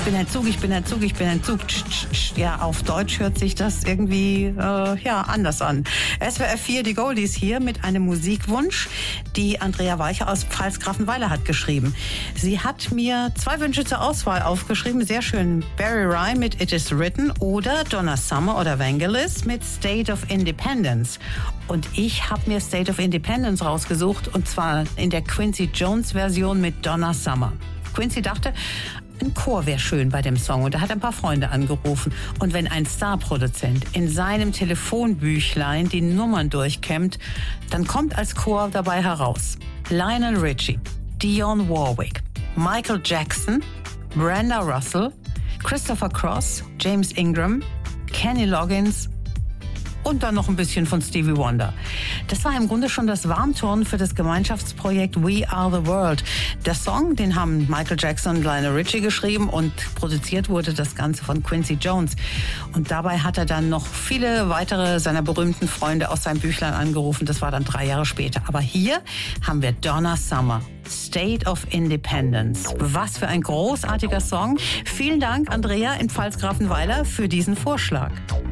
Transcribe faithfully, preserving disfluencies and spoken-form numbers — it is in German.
bin ein Zug, ich bin ein Zug, ich bin ein Zug. Ja, auf Deutsch hört sich das irgendwie äh, ja, anders an. S W R vier, die Goldies hier mit einem Musikwunsch, die Andrea Weicher aus Pfalz-Grafenweiler hat geschrieben. Sie hat mir zwei Wünsche zur Auswahl aufgeschrieben. Sehr schön. Barry Ryan mit It Is Written oder Donna Summer oder Vangelis mit State of Independence. Und ich habe mir State of Independence rausgesucht, und zwar in der Quincy Jones Version mit Donna Summer. Quincy dachte, ein Chor wäre schön bei dem Song, und er hat ein paar Freunde angerufen. Und wenn ein Starproduzent in seinem Telefonbüchlein die Nummern durchkämmt, dann kommt als Chor dabei heraus Lionel Richie, Dionne Warwick, Michael Jackson, Brenda Russell, Christopher Cross, James Ingram, Kenny Loggins und dann noch ein bisschen von Stevie Wonder. Das war im Grunde schon das Warmturnen für das Gemeinschaftsprojekt We Are the World. Der Song, den haben Michael Jackson und Lionel Richie geschrieben, und produziert wurde das Ganze von Quincy Jones. Und dabei hat er dann noch viele weitere seiner berühmten Freunde aus seinem Büchlein angerufen. Das war dann drei Jahre später. Aber hier haben wir Donna Summer, State of Independence. Was für ein großartiger Song. Vielen Dank, Andrea in Pfalz-Grafenweiler, für diesen Vorschlag.